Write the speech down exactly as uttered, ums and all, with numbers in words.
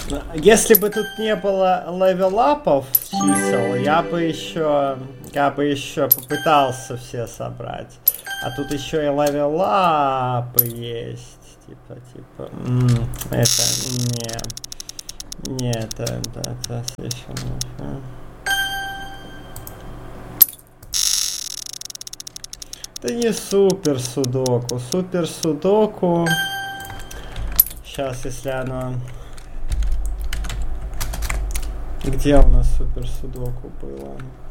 Если бы тут не было левелапов чисел, я бы еще, я бы еще попытался все собрать. А тут еще и левелапы есть. Типа, типа, м-м, это не, не, это, это, это слишком. Это не супер судоку, супер судоку. Сейчас, если оно... Где у нас супер судоку было?